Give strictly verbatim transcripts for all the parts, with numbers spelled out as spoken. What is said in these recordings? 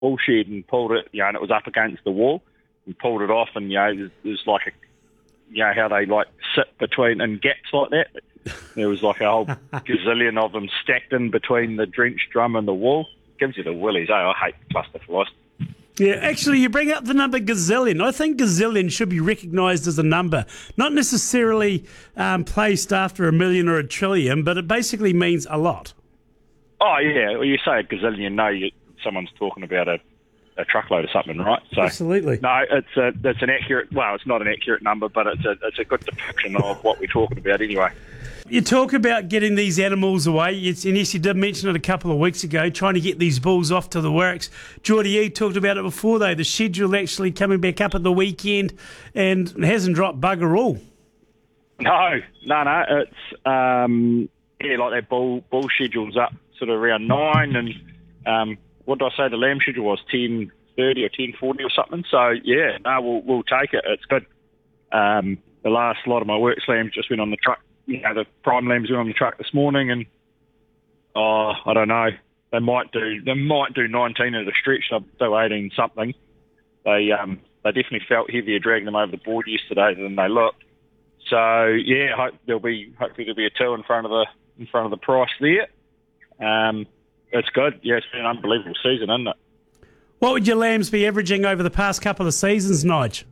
bull shed and pulled it, you know, and it was up against the wall, and pulled it off, and, you know, there's, there's like a, you know, how they, like, sit between, in gaps like that. There was like a whole gazillion of them stacked in between the drenched drum and the wall. Gives you the willies, eh? I hate cluster flies. Yeah, actually, you bring up the number gazillion. I think gazillion should be recognised as a number, not necessarily um, placed after a million or a trillion, but it basically means a lot. Oh, yeah. Well, you say a gazillion, you know you, someone's talking about a, a truckload or something, right? So, absolutely. No, it's a, it's an accurate, well, it's not an accurate number, but it's a, it's a good depiction of what we're talking about anyway. You talk about getting these animals away. It's, and yes, you did mention it a couple of weeks ago, trying to get these bulls off to the works. Geordie, you talked about it before, though. The schedule actually coming back up at the weekend and hasn't dropped bugger all. No, no, no. It's, um, yeah, like that bull, bull schedule's up sort of around nine, and um, what did I say the lamb schedule was, ten thirty or ten forty or something. So, yeah, no, we'll, we'll take it. It's good. Um, the last lot of my works lambs just went on the truck. You know, the prime lambs went on the truck this morning, and oh, I don't know. They might do. They might do nineteen at a stretch. They'll do eighteen something. They um, they definitely felt heavier dragging them over the board yesterday than they looked. So yeah, hope there'll be hopefully there'll be a two in front of the in front of the price there. Um, it's good. Yeah, it's been an unbelievable season, isn't it? What would your lambs be averaging over the past couple of seasons, Nige?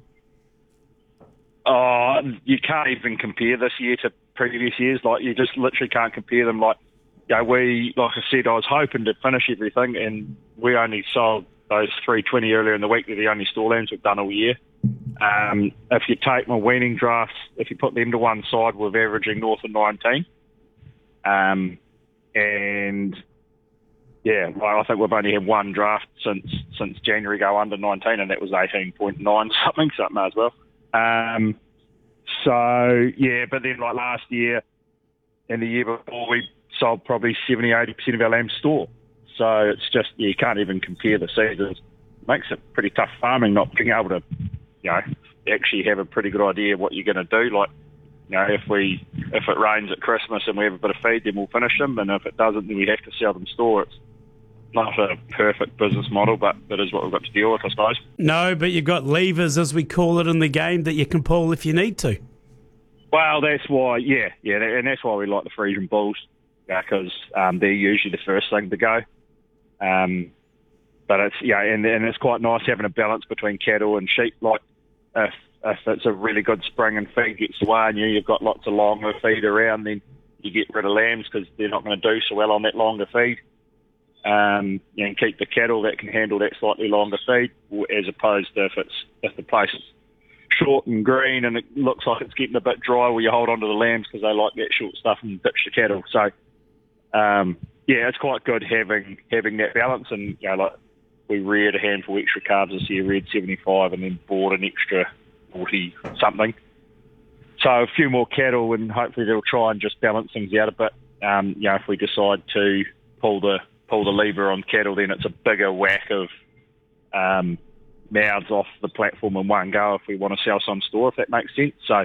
Oh, you can't even compare this year to previous years. Like, you just literally can't compare them. Like, you know, we, like I said, I was hoping to finish everything, and we only sold those three twenty earlier in the week. They're the only store lambs we've done all year. Um, if you take my weaning drafts, if you put them to one side, we're averaging north of nineteen. Um, and yeah, well, I think we've only had one draft since since January go under nineteen, and that was eighteen point nine something, something as well. Um, so, yeah, but then like last year and the year before, we sold probably seventy, eighty percent of our lambs store. So it's just, yeah, you can't even compare the seasons. It makes it pretty tough farming, not being able to, you know, actually have a pretty good idea of what you're going to do. Like, you know, if we if it rains at Christmas and we have a bit of feed, then we'll finish them. And if it doesn't, then we have to sell them store. It's not a perfect business model, but that is what we've got to deal with, I suppose. No, but you've got levers, as we call it in the game, that you can pull if you need to. Well, that's why, yeah, yeah, and that's why we like the Frisian bulls, because um, they're usually the first thing to go. Um, but it's, yeah, and, and it's quite nice having a balance between cattle and sheep. Like, if, if it's a really good spring and feed gets away and you, you've got lots of longer feed around, then you get rid of lambs because they're not going to do so well on that longer feed. Um, you know, keep the cattle that can handle that slightly longer feed, as opposed to if it's if the place is short and green and it looks like it's getting a bit dry, where you hold on to the lambs because they like that short stuff and ditch the cattle. So, um, yeah, it's quite good having having that balance. And you know, like we reared a handful of extra calves this year, reared seventy-five, and then bought an extra forty something. So a few more cattle, and hopefully they'll try and just balance things out a bit. Um, you know, if we decide to pull the pull the lever on cattle, then it's a bigger whack of um, mouths off the platform in one go if we want to sell some store, if that makes sense. So,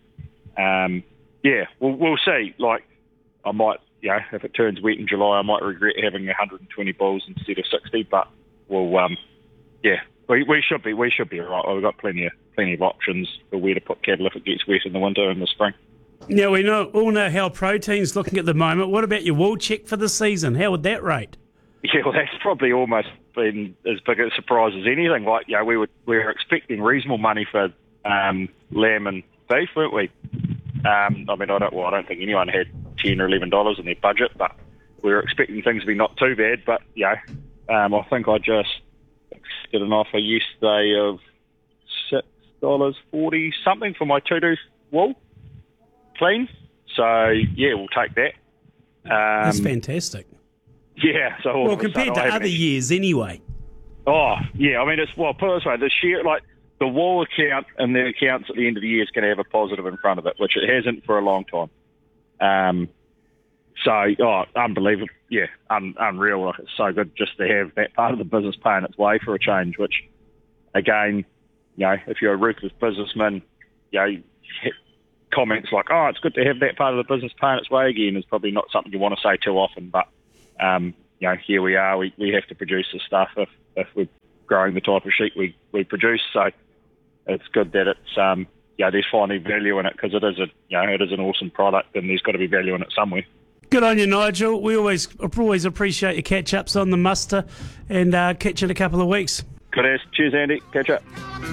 um, yeah, we'll, we'll see. Like, I might, you know, if it turns wet in July, I might regret having one hundred twenty bulls instead of sixty, but we'll, um, yeah, we, we should be, we should be all right. We've got plenty of, plenty of options for where to put cattle if it gets wet in the winter and the spring. Now, we know all know how protein's looking at the moment. What about your wool check for the season? How would that rate? Yeah, well, that's probably almost been as big a surprise as anything. Like, you know, we were we were expecting reasonable money for um, lamb and beef, weren't we? Um, I mean, I don't well, I don't think anyone had ten or eleven dollars in their budget, but we were expecting things to be not too bad. But yeah, um, I think I just did an offer yesterday of six dollars forty something for my two-tooth wool. Clean, so yeah, we'll take that. Um, That's fantastic. Yeah, so well, compared to other years, anyway. Oh yeah, I mean it's well put it this way: the share, like the wool account and the accounts at the end of the year is going to have a positive in front of it, which it hasn't for a long time. Um, so oh, unbelievable, yeah, un, unreal. Like, it's so good just to have that part of the business paying its way for a change. Which, again, you know, if you're a ruthless businessman, you know. Comments like, oh, it's good to have that part of the business paying its way again is probably not something you want to say too often, but um, you know, here we are, we, we have to produce the stuff if, if we're growing the type of sheep we, we produce. So it's good that it's um yeah there's finding value in it, because it is a you know it is an awesome product, and there's got to be value in it somewhere. Good on you, Nigel. We always always appreciate your catch-ups on the muster, and uh, catch you in a couple of weeks. Good as. Cheers, Andy. Catch up.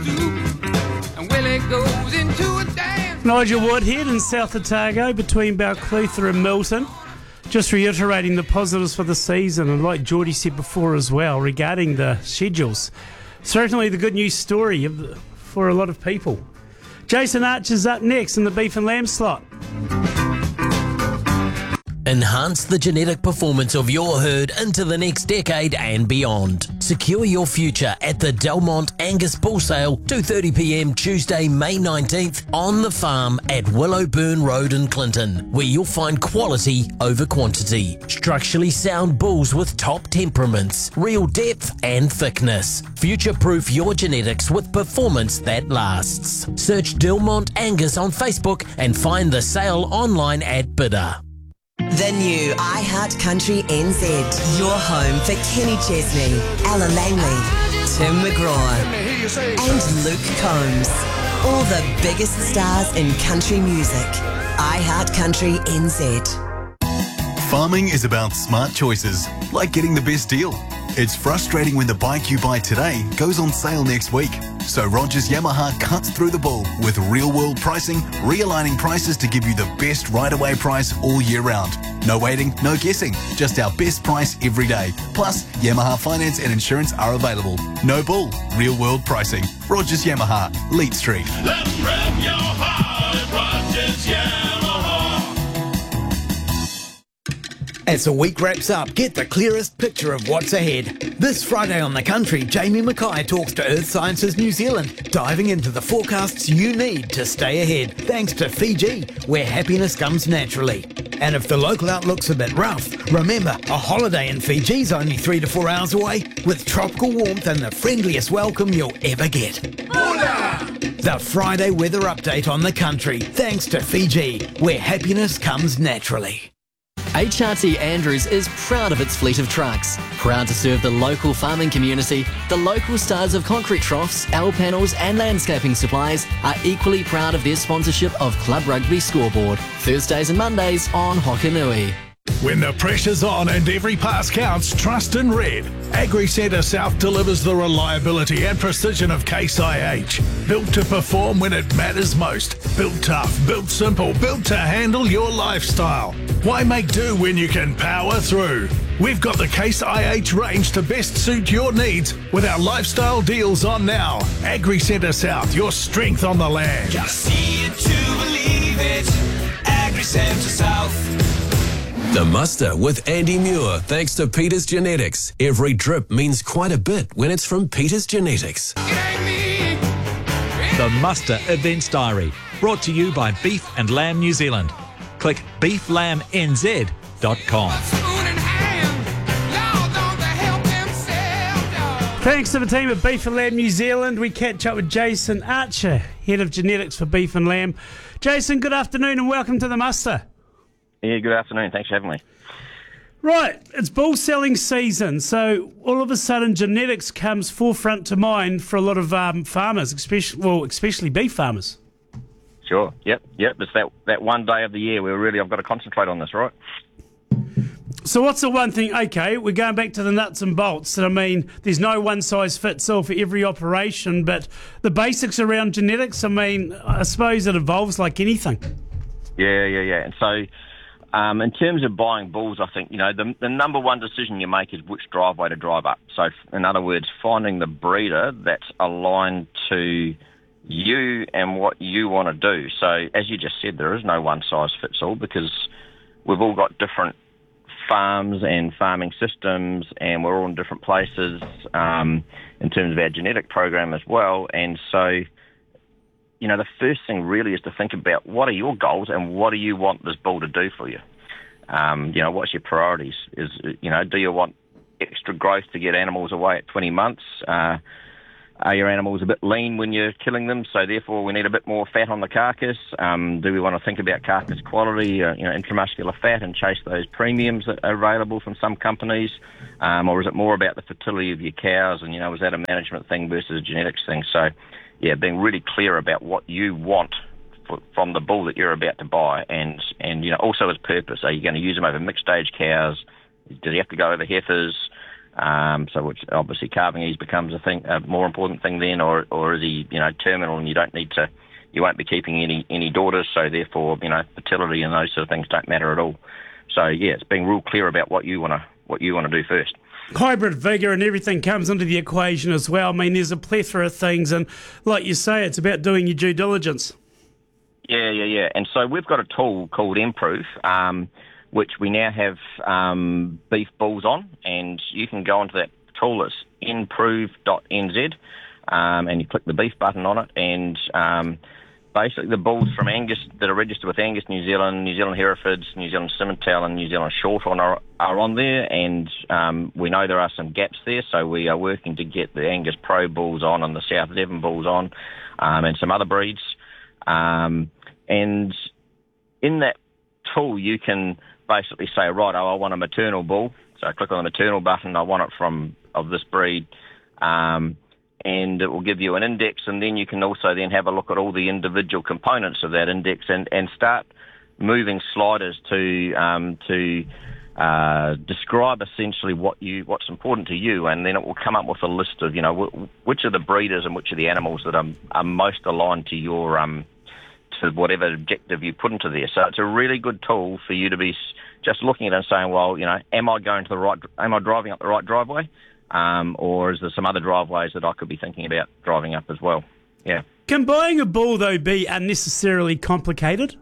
Nigel Woodhead in South Otago between Balclutha and Milton. Just reiterating the positives for the season, and like Geordie said before as well, regarding the schedules. Certainly the good news story of the, for a lot of people. Jason Archer's up next in the beef and lamb slot. Enhance the genetic performance of your herd into the next decade and beyond. Secure your future at the Delmont Angus Bull Sale, two thirty p m Tuesday, May nineteenth, on the farm at Willowburn Road in Clinton, where you'll find quality over quantity. Structurally sound bulls with top temperaments, real depth and thickness. Future-proof your genetics with performance that lasts. Search Delmont Angus on Facebook and find the sale online at Bidder. The new iHeart Country N Z, your home for Kenny Chesney, Ella Langley, Tim McGraw, and Luke Combs. All the biggest stars in country music. iHeart Country N Z. Farming is about smart choices, like getting the best deal. It's frustrating when the bike you buy today goes on sale next week. So Rogers Yamaha cuts through the bull with real-world pricing, realigning prices to give you the best right-away price all year round. No waiting, no guessing, just our best price every day. Plus, Yamaha finance and insurance are available. No bull, real-world pricing. Rogers Yamaha, Leet Street. Let's rev your heart at Rogers Yamaha. As the week wraps up, get the clearest picture of what's ahead. This Friday on The Country, Jamie Mackay talks to Earth Sciences New Zealand, diving into the forecasts you need to stay ahead, thanks to Fiji, where happiness comes naturally. And if the local outlook's a bit rough, remember, a holiday in Fiji's only three to four hours away, with tropical warmth and the friendliest welcome you'll ever get. Hola! The Friday weather update on The Country, thanks to Fiji, where happiness comes naturally. H R T Andrews is proud of its fleet of trucks. Proud to serve the local farming community, the local stars of concrete troughs, L panels and landscaping supplies are equally proud of their sponsorship of Club Rugby Scoreboard. Thursdays and Mondays on Hokanui. When the pressure's on and every pass counts, trust in Red. Agri Centre South delivers the reliability and precision of Case I H. Built to perform when it matters most. Built tough, built simple, built to handle your lifestyle. Why make do when you can power through? We've got the Case I H range to best suit your needs with our lifestyle deals on now. Agri Centre South, your strength on the land. Just see it to believe it. Agri Centre South. The Muster with Andy Muir, thanks to Peters Genetics. Every drip means quite a bit when it's from Peters Genetics. The Muster Events Diary, brought to you by Beef and Lamb New Zealand. Click beef lamb n z dot com. Thanks to the team at Beef and Lamb New Zealand. We catch up with Jason Archer, Head of Genetics for Beef and Lamb. Jason, good afternoon and welcome to the Muster. Yeah, good afternoon. Thanks for having me. Right, it's bull selling season, so all of a sudden genetics comes forefront to mind for a lot of um, farmers, especially well, especially beef farmers. Sure. Yep. Yep. It's that, that one day of the year where really I've got to concentrate on this, right? So what's the one thing? Okay, we're going back to the nuts and bolts. I mean, there's no one size fits all for every operation, but the basics around genetics, I mean, I suppose it evolves like anything. Yeah, yeah, yeah. And so um, in terms of buying bulls, I think, you know, the, the number one decision you make is which driveway to drive up. So in other words, finding the breeder that's aligned to you and what you want to do. So as you just said, there is no one size fits all because we've all got different farms and farming systems, and we're all in different places um, in terms of our genetic program as well. And so, you know, the first thing really is to think about what are your goals and what do you want this bull to do for you? Um, you know, what's your priorities? Is, you know, do you want extra growth to get animals away at twenty months? Uh, are your animals a bit lean when you're killing them, so therefore we need a bit more fat on the carcass? Um, do we want to think about carcass quality, uh, you know, intramuscular fat, and chase those premiums that are available from some companies? Um, or is it more about the fertility of your cows, and, you know, is that a management thing versus a genetics thing? So, yeah, being really clear about what you want for, from the bull that you're about to buy, and, and, you know, also his purpose. Are you going to use them over mixed age cows? Does he have to go over heifers? Um, so which obviously calving ease becomes a thing, a more important thing then, or or is he, you know, terminal and you don't need to, you won't be keeping any, any daughters, so therefore, you know, fertility and those sort of things don't matter at all. So yeah, it's being real clear about what you want to what you want to do first. Hybrid vigour and everything comes into the equation as well. I mean, there's a plethora of things, and like you say, it's about doing your due diligence. Yeah, yeah, yeah. And so we've got a tool called Improve, um, which we now have um, beef bulls on, and you can go onto that tool. It's improve dot n z, um, and you click the beef button on it, and um, basically the bulls from Angus that are registered with Angus New Zealand, New Zealand Herefords, New Zealand Simmental and New Zealand Shorthorn are, are on there, and um, we know there are some gaps there, so we are working to get the Angus Pro bulls on and the South Devon bulls on, um, and some other breeds. Um, and in that tool you can basically say, right, oh, I want a maternal bull. So I click on the maternal button, I want it from of this breed, um, and it will give you an index, and then you can also then have a look at all the individual components of that index and, and start moving sliders to um, to uh, describe essentially what you what's important to you, and then it will come up with a list of, you know, w- which are the breeders and which are the animals that are, are most aligned to your um, to whatever objective you put into there. So it's a really good tool for you to be just looking at it and saying, well, you know, am I going to the right, am I driving up the right driveway? Um, or is there some other driveways that I could be thinking about driving up as well? Yeah. Can buying a bull, though, be unnecessarily complicated?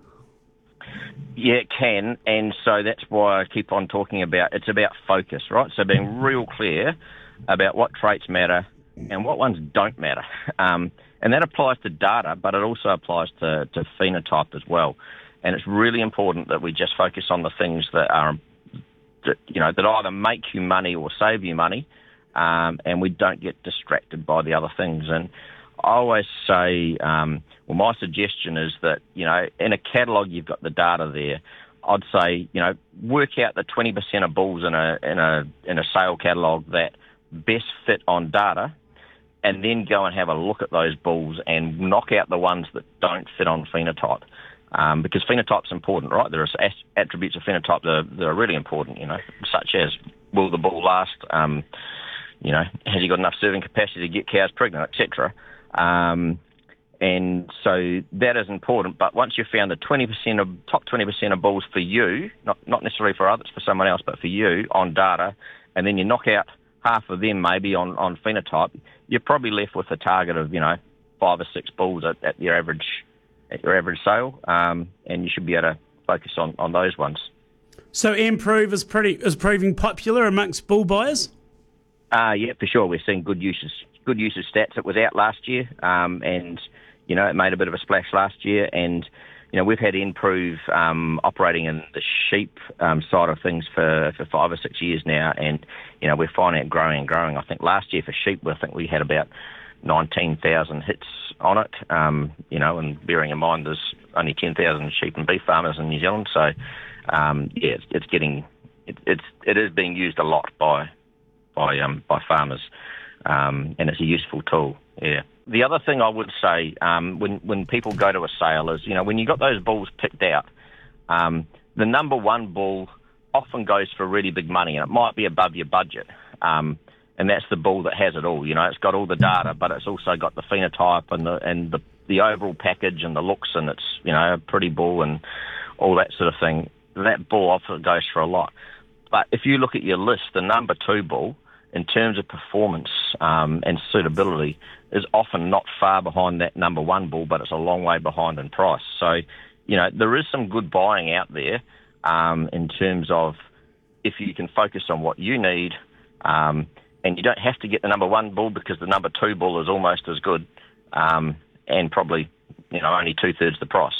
Yeah, it can, and so that's why I keep on talking about, it's about focus, right? So being real clear about what traits matter and what ones don't matter. Um, and that applies to data, but it also applies to, to phenotype as well. And it's really important that we just focus on the things that are, that, you know, that either make you money or save you money, um, and we don't get distracted by the other things. And I always say, um, well, my suggestion is that, you know, in a catalogue you've got the data there. I'd say, you know, work out the twenty percent of bulls in a in a in a sale catalogue that best fit on data, and then go and have a look at those bulls and knock out the ones that don't fit on phenotype. Um, because phenotype's important, right? There are attributes of phenotype that are, that are really important, you know, such as will the bull last, um, you know, has he got enough serving capacity to get cows pregnant, et cetera. Um, and so that is important. But once you've found the twenty percent of top twenty percent of bulls for you, not not necessarily for others, for someone else, but for you on data, and then you knock out half of them maybe on, on phenotype, you're probably left with a target of, you know, five or six bulls at, at your average at your average sale, um, and you should be able to focus on, on those ones. So Improve is pretty is proving popular amongst bull buyers? Uh, yeah, for sure. We're seeing good usage, good usage stats. It was out last year, um, and, you know, it made a bit of a splash last year, and, you know, we've had Improve um, operating in the sheep um, side of things for, for five or six years now, and, you know, we're finding it growing and growing. I think last year for sheep, I think we had about nineteen thousand hits on it, um, you know, and bearing in mind there's only ten thousand sheep and beef farmers in New Zealand, so, um, yeah, it's, it's getting, it, it's, it is being used a lot by, by, um, by farmers, um, and it's a useful tool, yeah. The other thing I would say, um, when, when people go to a sale is, you know, when you got those bulls picked out, um, the number one bull often goes for really big money, and it might be above your budget, um, and that's the bull that has it all. You know, it's got all the data, but it's also got the phenotype and the and the, the overall package and the looks, and it's, you know, a pretty bull and all that sort of thing. That bull often goes for a lot. But if you look at your list, the number two bull, in terms of performance um, and suitability, is often not far behind that number one bull, but it's a long way behind in price. So, you know, there is some good buying out there um, in terms of if you can focus on what you need, um, and you don't have to get the number one bull because the number two bull is almost as good, um, and probably, you know, only two thirds the price.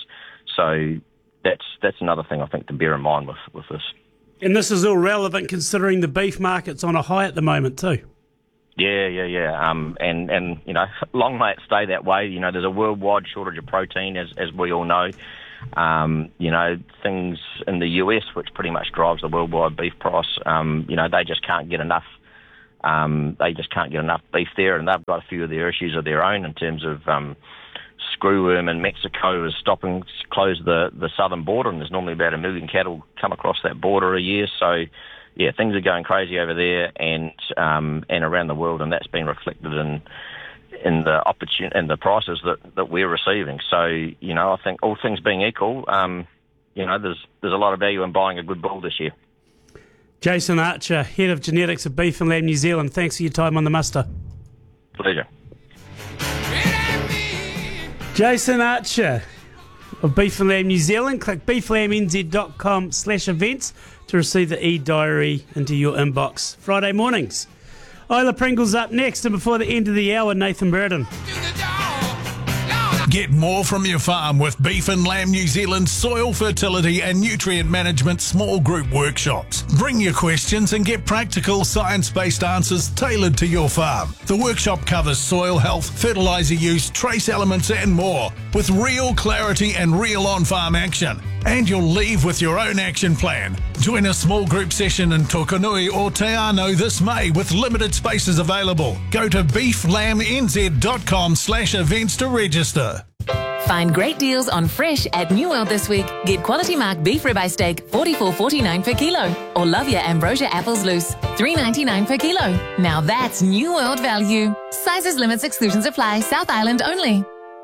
So that's that's another thing I think to bear in mind with, with this. And this is all relevant considering the beef market's on a high at the moment too. Yeah, yeah, yeah. Um, and, and, you know, long may it stay that way. You know, there's a worldwide shortage of protein, as, as we all know. Um, you know, things in the U S, which pretty much drives the worldwide beef price, um, you know, they just can't get enough. Um, they just can't get enough beef there, and they've got a few of their issues of their own in terms of um, screwworm in Mexico is stopping, close the, the southern border, and there's normally about a million cattle come across that border a year. So, yeah, things are going crazy over there and um, and around the world, and that's been reflected in in the opportun- in the prices that, that we're receiving. So, you know, I think all things being equal, um, you know, there's there's a lot of value in buying a good bull this year. Jason Archer, Head of Genetics of Beef and Lamb New Zealand, thanks for your time on the muster. Pleasure. Jason Archer of Beef and Lamb New Zealand. Click beeflambnz.com slash events to receive the e-diary into your inbox. Friday mornings. Isla Pringle's up next, and before the end of the hour, Nathan Burden. Get more from your farm with Beef and Lamb New Zealand's Soil Fertility and Nutrient Management Small Group Workshops. Bring your questions and get practical, science-based answers tailored to your farm. The workshop covers soil health, fertiliser use, trace elements and more, with real clarity and real on-farm action. And you'll leave with your own action plan. Join a small group session in Tokanui or Te Anau this May with limited spaces available. Go to beeflambnz.com slash events to register. Find great deals on fresh at New World this week. Get quality mark beef ribeye steak, forty-four forty-nine per kilo. Or love your ambrosia apples loose, three ninety-nine per kilo. Now that's New World value. Sizes, limits, exclusions apply. South Island only.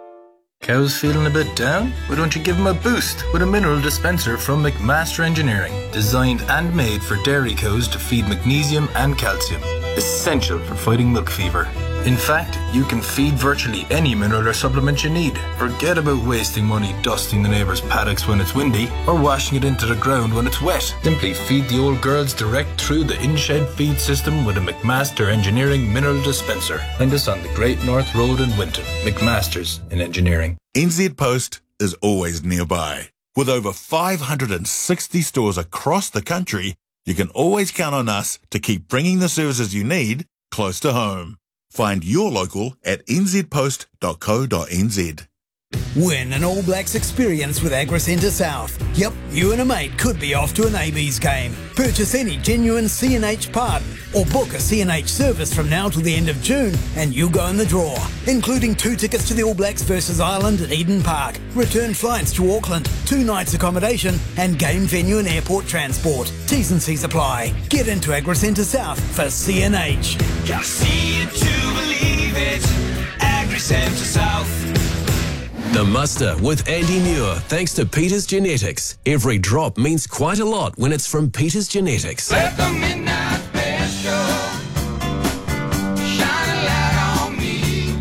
Cows feeling a bit down? Why don't you give them a boost with a mineral dispenser from McMaster Engineering, designed and made for dairy cows to feed magnesium and calcium, essential for fighting milk fever. In fact, you can feed virtually any mineral or supplement you need. Forget about wasting money dusting the neighbour's paddocks when it's windy or washing it into the ground when it's wet. Simply feed the old girls direct through the in-shed feed system with a McMaster Engineering mineral dispenser. Find us on the Great North Road in Winton. McMaster's in Engineering. N Z Post is always nearby. With over five hundred sixty stores across the country, you can always count on us to keep bringing the services you need close to home. Find your local at n z post dot co dot n z. Win an All Blacks experience with AgriCentre South. Yep, you and a mate could be off to an A B's game. Purchase any genuine C N H part or book a C N H service from now till the end of June and you'll go in the draw, including two tickets to the All Blacks versus Ireland at Eden Park, return flights to Auckland, two nights accommodation and game venue and airport transport. T's and C's apply. Get into AgriCentre South for C N H. Gotta see it to believe it. AgriCentre South. The Muster with Andy Muir, thanks to Peters Genetics. Every drop means quite a lot when it's from Peters Genetics. Let the midnight special shine a light on me.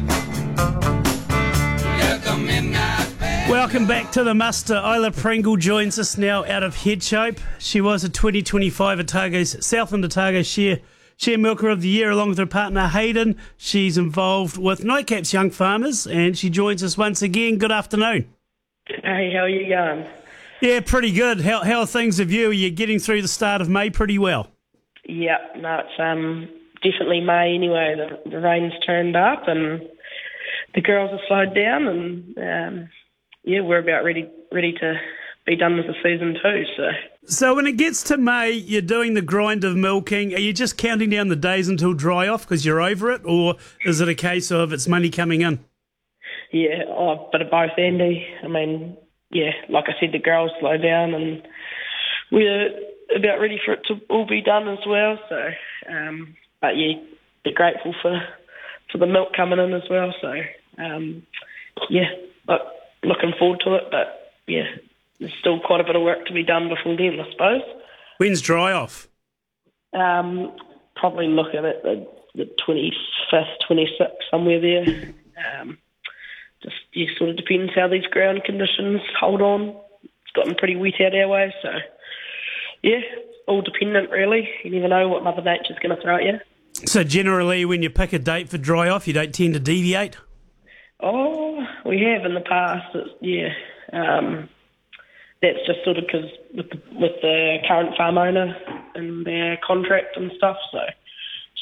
Let the midnight special. Welcome back to the Muster. Isla Pringle joins us now out of Headshope. She was a twenty twenty-five Otago's Southland Otago Share Share Milker of the Year along with her partner Hayden. She's involved with Nightcap's Young Farmers and she joins us once again. Good afternoon. Hey, how are you going? Yeah, pretty good. How how are things with you? Are you getting through the start of May pretty well? Yeah, no, it's um, definitely May anyway. The, the rain's turned up and the girls have slowed down and um, yeah, we're about ready ready to be done with the season too. So. So when it gets to May, you're doing the grind of milking. Are you just counting down the days until dry off because you're over it, or is it a case of it's money coming in? Yeah, oh, a bit of both, Andy. I mean, yeah, like I said, the girls slow down and we're about ready for it to all be done as well. So, um, but yeah, be grateful for for the milk coming in as well. So, um, yeah, look, looking forward to it. But yeah. There's still quite a bit of work to be done before then, I suppose. When's dry off? Um, probably looking at the, the twenty-fifth, twenty-sixth, somewhere there. Um, just yeah, sort of depends how these ground conditions hold on. It's gotten pretty wet out our way, so yeah, all dependent really. You never know what Mother Nature's going to throw at you. So generally, when you pick a date for dry off, you don't tend to deviate? Oh, we have in the past. It's, yeah. Um, That's just sort of because with the, with the current farm owner and their contract and stuff, so just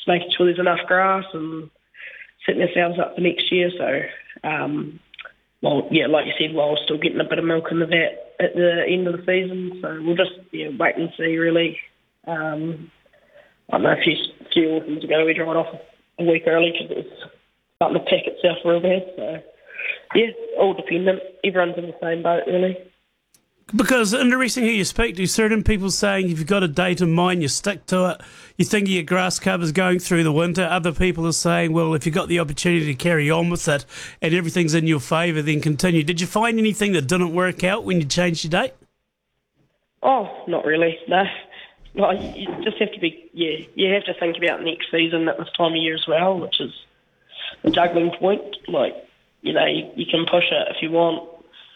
just making sure there's enough grass and setting ourselves up for next year. So, um, well, yeah, like you said, while still getting a bit of milk in the vat at the end of the season. So we'll just yeah, wait and see, really. Um, I don't know, a few, few autumns ago we dried off a week early because it was starting to pack itself real bad. So, yeah, all dependent. Everyone's in the same boat, really. Because interesting who you speak to, certain people saying if you've got a date in mind, you stick to it. You think your grass cover's going through the winter. Other people are saying, well, if you've got the opportunity to carry on with it and everything's in your favour, then continue. Did you find anything that didn't work out when you changed your date? Oh, not really, no. No, you just have to be, yeah, you have to think about next season at this time of year as well, which is a juggling point. Like, you know, you, you can push it if you want.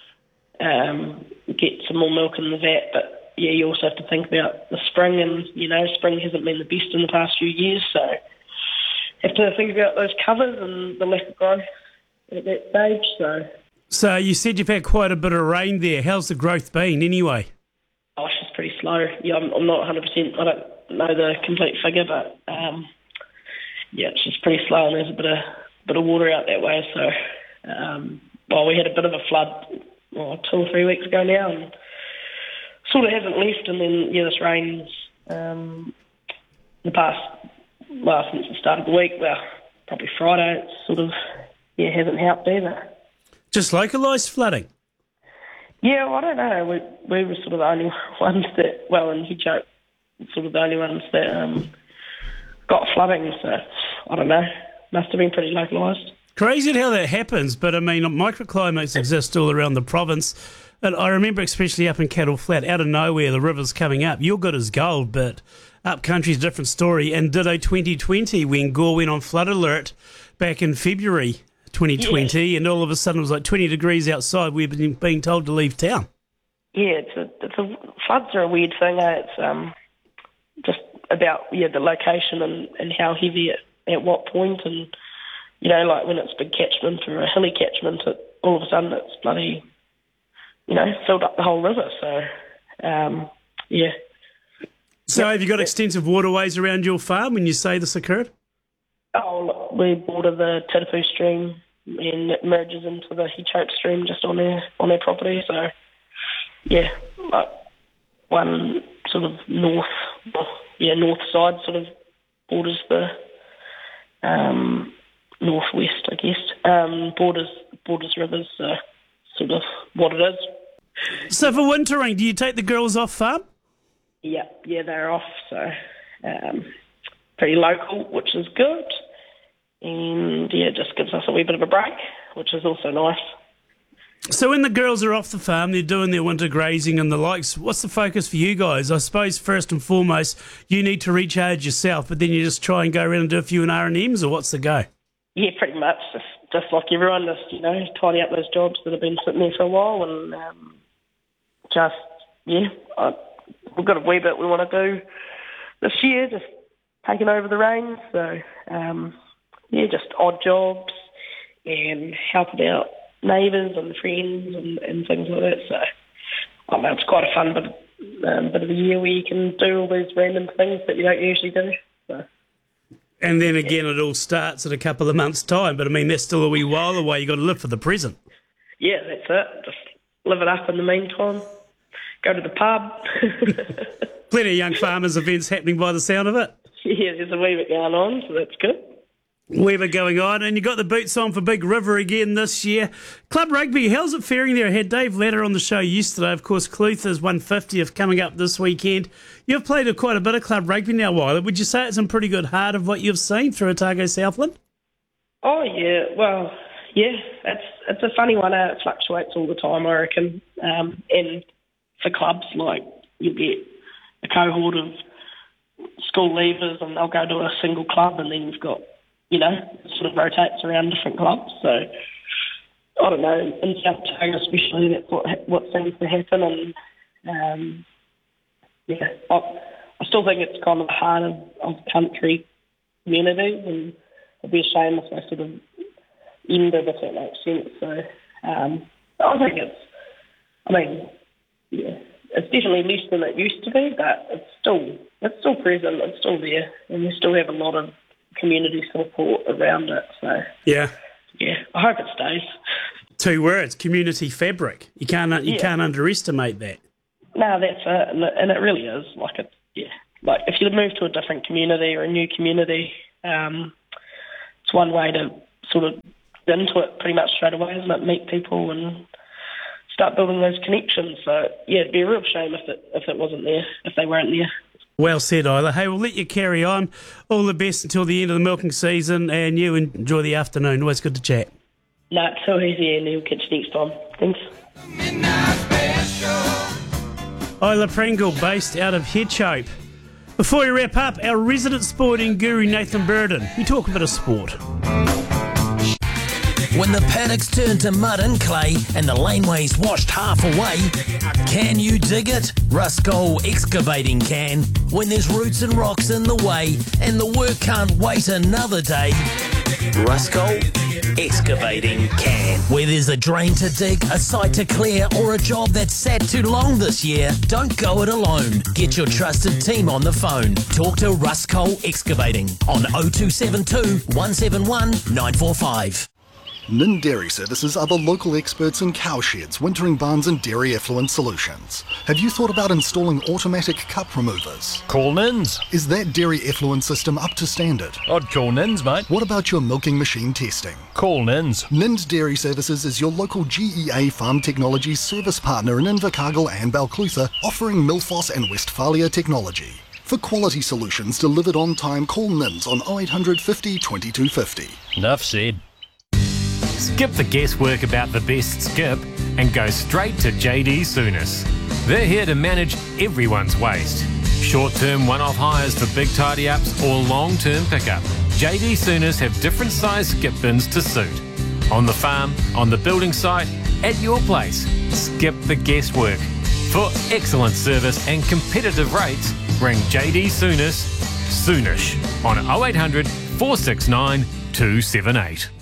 Um, get some more milk in the vat, but yeah, you also have to think about the spring, and you know, spring hasn't been the best in the past few years, so have to think about those covers and the lack of growth at that stage. So, so you said you've had quite a bit of rain there. How's the growth been, anyway? Oh, it's just pretty slow. Yeah, I'm, I'm not one hundred percent. I don't know the complete figure, but um, yeah, it's just pretty slow, and there's a bit of bit of water out that way. So, um, well, we had a bit of a flood. Well, two or three weeks ago now, and sort of hasn't left. And then, yeah, this rain's um, the past, well, since the start of the week, well, probably Friday, it's sort of, yeah, hasn't helped either. Just localised flooding? Yeah, well, I don't know. We we were sort of the only ones that, well, in Hedgehope, sort of the only ones that um, got flooding, so I don't know. Must have been pretty localised. Crazy how that happens, but I mean, microclimates exist all around the province. And I remember, especially up in Cattle Flat, out of nowhere, the river's coming up. You're good as gold, but up country's a different story. And ditto twenty twenty when Gore went on flood alert back in February twenty twenty, yeah. And all of a sudden it was like twenty degrees outside. We've been being told to leave town. Yeah, it's a, it's a, floods are a weird thing. Eh? It's um, just about yeah the location and, and how heavy at, at what point, and you know, like when it's big catchment or a hilly catchment, it, all of a sudden it's bloody, you know, filled up the whole river. So, um, yeah. So have you got extensive waterways around your farm when you say this occurred? Oh, look, we border the Titipu stream and it merges into the Hedgehope stream just on our, on our property. So, yeah, like one sort of north, yeah, north side sort of borders the... Um, northwest, I guess, um, borders borders rivers, uh, sort of what it is. So for wintering, do you take the girls off farm? Yeah, yeah, they're off, so um, pretty local, which is good, and yeah, it just gives us a wee bit of a break, which is also nice. So when the girls are off the farm, they're doing their winter grazing and the likes, what's the focus for you guys? I suppose first and foremost, you need to recharge yourself, but then you just try and go around and do a few R and M's, or what's the go? Yeah, pretty much. Just, just like everyone, just, you know, tidy up those jobs that have been sitting there for a while, and um, just, yeah, I, we've got a wee bit we want to do this year, just taking over the reins. So, um, yeah, just odd jobs and helping out neighbours and friends and, and things like that. So, I don't know, it's quite a fun bit, um, bit of a year where you can do all these random things that you don't usually do. So. And then again, it all starts in a couple of months' time. But, I mean, that's still a wee while away. You've got to live for the present. Yeah, that's it. Just live it up in the meantime. Go to the pub. Plenty of young farmers' events happening by the sound of it. Yeah, there's a wee bit going on, so that's good. Wee bit going on. And you got the boots on for Big River again this year. Club rugby, how's it faring there? I had Dave Latter on the show yesterday. Of course, Clutha's one fiftieth coming up this weekend. You've played a, quite a bit of club rugby now, Wyler. Would you say it's in pretty good heart of what you've seen through Otago Southland? Oh, yeah. Well, yeah, it's it's a funny one. Uh, it fluctuates all the time, I reckon. Um, and for clubs, like, you'll get a cohort of school leavers and they'll go to a single club, and then you've got, you know, it sort of rotates around different clubs. So, I don't know, in South Otago especially, that's what what seems to happen. And, um, yeah, I, I still think it's kind of the heart of, of country communities, and it'd be a shame if they sort of ended, if that makes sense. So, um, I think it's, I mean, yeah, it's definitely less than it used to be, but it's still it's still present, it's still there, and we still have a lot of community support around it. So Yeah. yeah, I hope it stays. Two words: community fabric. You can't you Yeah. can't underestimate that. No, that's it, and it, and it really is. Like it, yeah. Like if you move to a different community or a new community, um, it's one way to sort of get into it pretty much straight away, isn't it? Meet people and start building those connections. So yeah, it'd be a real shame if it if it wasn't there, if they weren't there. Well said, Isla. Hey, we'll let you carry on. All the best until the end of the milking season, and you enjoy the afternoon. Always good to chat. No, it's so easy, and we'll catch you next time. Thanks. Isla Pringle, based out of Hedgehope. Before we wrap up, our resident sporting guru, Nathan Burden. We talk a bit of sport. When the paddocks turn to mud and clay and the laneways washed half away, can you dig it? Ruscol Excavating can. When there's roots and rocks in the way and the work can't wait another day, Ruscol Excavating can. Where there's a drain to dig, a site to clear, or a job that's sat too long this year, don't go it alone. Get your trusted team on the phone. Talk to Ruscol Excavating on oh two seven two, one seven one, nine four five. Nin Dairy Services are the local experts in cowsheds, wintering barns and dairy effluent solutions. Have you thought about installing automatic cup removers? Call Nins. Is that dairy effluent system up to standard? I'd call Nins, mate. What about your milking machine testing? Call Nins. Nins Dairy Services is your local G E A Farm Technology service partner in Invercargill and Balclutha, offering Milfos and Westphalia technology. For quality solutions delivered on time, call Nins on oh eight hundred fifty, twenty-two fifty. Enough said. Skip the guesswork about the best skip and go straight to J D Souness. They're here to manage everyone's waste. Short-term one-off hires for big tidy-ups or long-term pickup. J D Souness have different size skip bins to suit. On the farm, on the building site, at your place. Skip the guesswork. For excellent service and competitive rates, ring J D Souness Soonish on oh eight hundred, four six nine, two seven eight.